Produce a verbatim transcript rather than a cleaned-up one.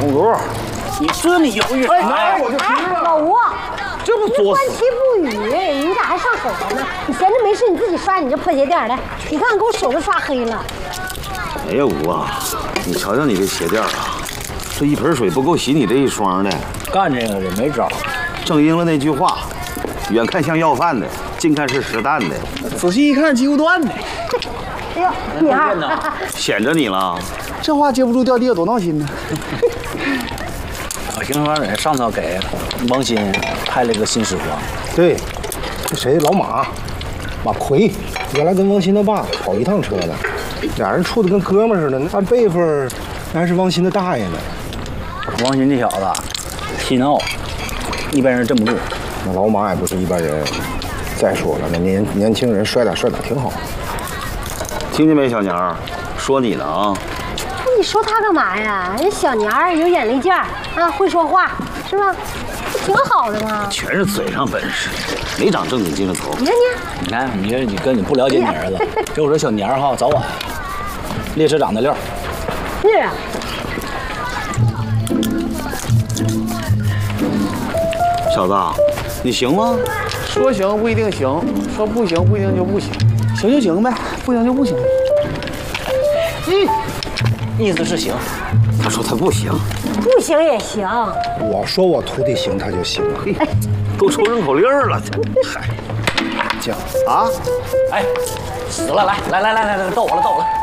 红茹，你这么犹豫什么呀？ 我就听了。 老吴， 这不作死？ 观其不语，人家还上手了呢。你闲着没事，你自己刷你这破鞋垫来。你看，给我手都刷黑了。 哎呀，吴啊，你瞧瞧你这鞋垫啊，这一盆水不够洗你这一双的。 干这个的没招， 正应了那句话，远看像要饭的，近看是实弹的。 仔细一看，鸡骨断的。 哎呦，你二， 显着你了。 这话接不住掉地下多闹心呢。 我听说人上头给王鑫派了个新师傅。 对，这谁老马，马奎，原来跟王鑫他爸跑一趟车了，俩人处的跟哥们似的。按辈分，那还是王鑫的大爷呢。 王鑫这小子气闹，一般人镇不住。 那老马也不是一般人。再说了，那年年轻人摔打摔打挺好。 听见没，小娘？说你呢啊！ 你说他干嘛呀？人小娘儿有眼力见儿啊，会说话，是吧？不挺好的吗？ 全是嘴上本事，没长正经精神头。 你看你看，你这你跟你不了解你儿子，这我说小年儿哈，早晚列车长的料。 你，是啊。 小子，你行吗？ 说行不一定行，说不行不一定就不行，行就行呗，不行就不行。 嗯，意思是行。 他说他不行， 不行也行。 我说我徒弟行，他就行了。 嘿，都出绕口令了，嗨， 犟啊！ 哎，死了！来来来来来来，到我了，到我了。